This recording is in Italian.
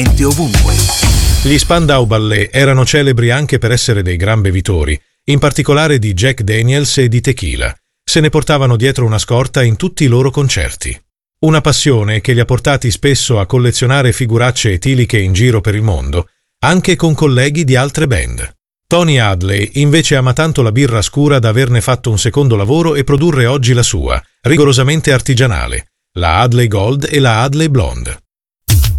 ovunque. Gli Spandau Ballet erano celebri anche per essere dei gran bevitori, in particolare di Jack Daniels e di tequila. Se ne portavano dietro una scorta in tutti i loro concerti. Una passione che li ha portati spesso a collezionare figuracce etiliche in giro per il mondo, anche con colleghi di altre band. Tony Hadley invece ama tanto la birra scura da averne fatto un secondo lavoro e produrre oggi la sua, rigorosamente artigianale, la Hadley Gold e la Hadley Blonde.